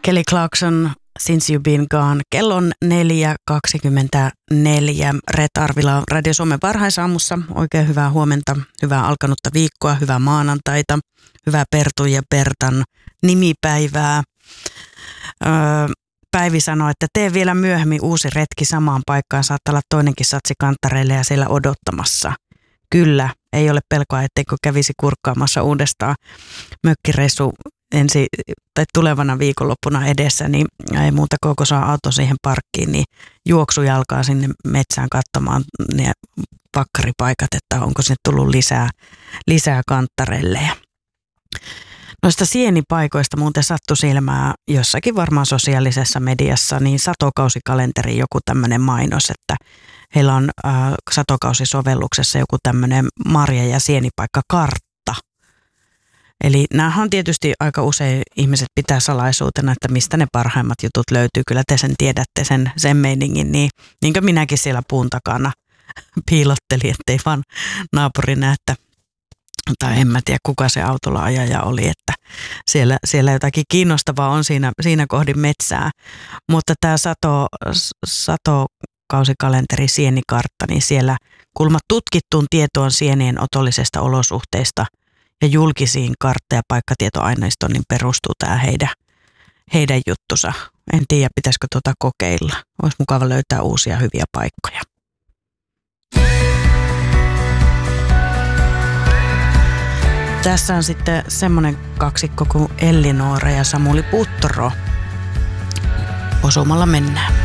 Kelly Clarkson, Since You've Been Gone. Kello on 4.24. Reetta Arvila Radio Suomen varhaisaamussa. Oikein hyvää huomenta, hyvää alkanutta viikkoa, hyvää maanantaita, hyvää Pertun ja Pertan nimipäivää. Päivi sanoi, että tee vielä myöhemmin uusi retki samaan paikkaan. Saattaa olla toinenkin satsi kanttareille ja siellä odottamassa. Kyllä, ei ole pelkoa, etteikö kävisi kurkkaamassa uudestaan mökkireissu tulevana viikonloppuna edessä, niin ei muuta kuin kun saa auto siihen parkkiin, niin juoksujalkaa sinne metsään katsomaan ne pakkaripaikat, että onko sinne tullut lisää kanttareille. Noista sienipaikoista muuten sattui silmää jossakin varmaan sosiaalisessa mediassa, niin satokausikalenteri joku tämmöinen mainos, että heillä on satokausisovelluksessa joku tämmöinen marja- ja sienipaikkakartta. Eli näähän on tietysti aika usein ihmiset pitää salaisuutena, että mistä ne parhaimmat jutut löytyy. Kyllä te sen tiedätte, sen meiningin, niin kuin minäkin siellä puun takana piilottelin, ettei vaan naapuri näe, tai en mä tiedä kuka se autolla ajaja oli, että siellä jotakin kiinnostavaa on siinä kohdin metsää. Mutta tämä satokausikalenteri sienikartta, niin siellä kulma tutkittuun tietoon sienien otollisesta olosuhteista ja julkisiin kartta- ja paikkatietoaineistoon niin perustuu tämä heidän juttusa. En tiedä, pitäisikö tuota kokeilla. Olisi mukava löytää uusia hyviä paikkoja. Tässä on sitten semmoinen kaksikko kuin Ellinora ja Samuli Putro. Osumalla mennään.